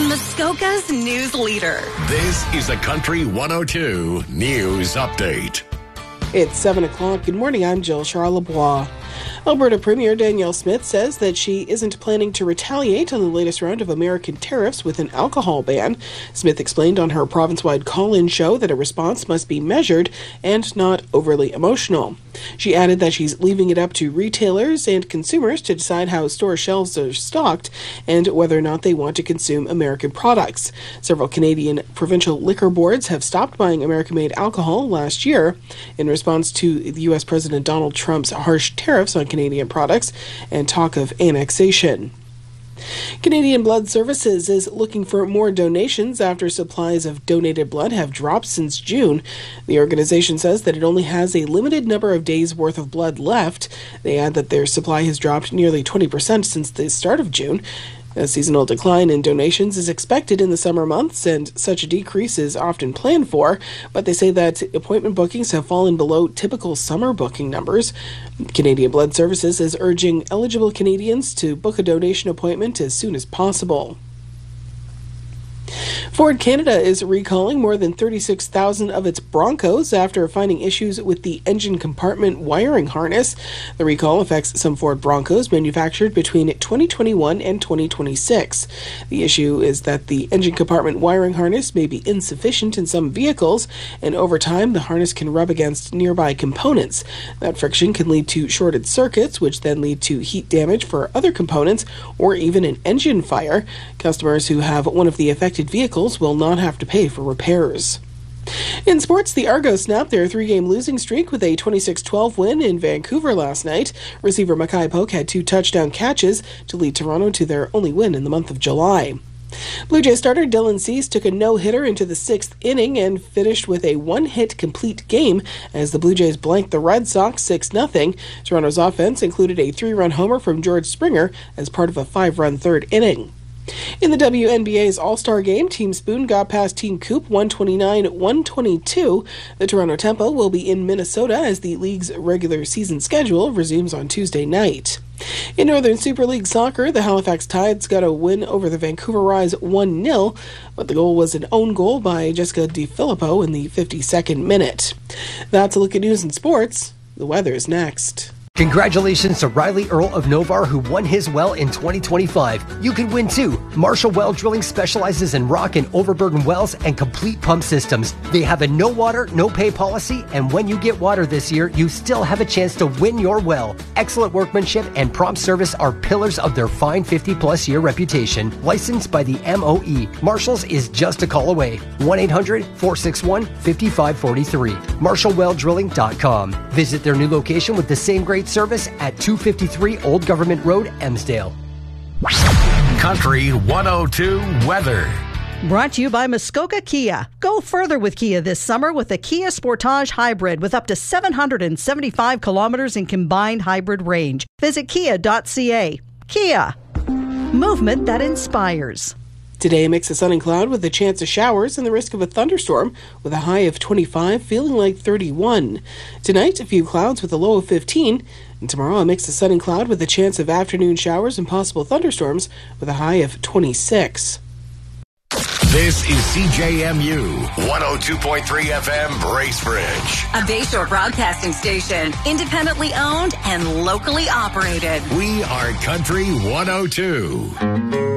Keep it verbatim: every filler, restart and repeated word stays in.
Muskoka's news leader. This is a Country one oh two News Update. It's seven o'clock. Good morning, I'm Jill Charlebois. Alberta Premier Danielle Smith says that she isn't planning to retaliate on the latest round of American tariffs with an alcohol ban. Smith explained on her province-wide call-in show that a response must be measured and not overly emotional. She added that she's leaving it up to retailers and consumers to decide how store shelves are stocked and whether or not they want to consume American products. Several Canadian provincial liquor boards have stopped buying American-made alcohol last year in response to the U S President Donald Trump's harsh tariffs on Canadian products and talk of annexation. Canadian Blood Services is looking for more donations after supplies of donated blood have dropped since June. The organization says that it only has a limited number of days' worth of blood left. They add that their supply has dropped nearly twenty percent since the start of June. A seasonal decline in donations is expected in the summer months, and such a decrease is often planned for, but they say that appointment bookings have fallen below typical summer booking numbers. Canadian Blood Services is urging eligible Canadians to book a donation appointment as soon as possible. Ford Canada is recalling more than thirty-six thousand of its Broncos after finding issues with the engine compartment wiring harness. The recall affects some Ford Broncos manufactured between twenty twenty-one and twenty twenty-six. The issue is that the engine compartment wiring harness may be insufficient in some vehicles, and over time the harness can rub against nearby components. That friction can lead to shorted circuits, which then lead to heat damage for other components or even an engine fire. Customers who have one of the affected vehicles will not have to pay for repairs. In sports, the Argos snapped their three-game losing streak with a twenty-six twelve win in Vancouver last night. Receiver Mackay Polk had two touchdown catches to lead Toronto to their only win in the month of July. Blue Jays starter Dylan Cease took a no-hitter into the sixth inning and finished with a one-hit complete game as the Blue Jays blanked the Red Sox six nothing. Toronto's offense included a three-run homer from George Springer as part of a five-run third inning. In the W N B A's All-Star Game, Team Spoon got past Team Coop one twenty-nine to one twenty-two. The Toronto Tempo will be in Minnesota as the league's regular season schedule resumes on Tuesday night. In Northern Super League Soccer, the Halifax Tides got a win over the Vancouver Rise one nil, but the goal was an own goal by Jessica DiFilippo in the fifty-second minute. That's a look at news and sports. The weather is next. Congratulations to Riley Earl of Novar, who won his well in twenty twenty-five. You could win too. Marshall Well Drilling specializes in rock and overburden wells and complete pump systems. They have a no water, no pay policy, and when you get water this year, you still have a chance to win your well. Excellent workmanship and prompt service are pillars of their fine fifty plus year reputation. Licensed by the M O E. Marshall's is just a call away. one eight hundred, four six one, five five four three. marshall well drilling dot com. Visit their new location with the same great service at two fifty-three Old Government Road, Emsdale. Country one oh two weather. Brought to you by Muskoka Kia. Go further with Kia this summer with the Kia Sportage Hybrid with up to seven hundred seventy-five kilometers in combined hybrid range. Visit kia dot c a. Kia. Movement that inspires. Today, a mix of sun and cloud with a chance of showers and the risk of a thunderstorm with a high of twenty-five, feeling like thirty-one. Tonight, a few clouds with a low of fifteen. And tomorrow, a mix of sun and cloud with a chance of afternoon showers and possible thunderstorms with a high of twenty-six. This is C J M U one oh two point three F M Bracebridge. A Bayshore broadcasting station, independently owned and locally operated. We are Country one oh two.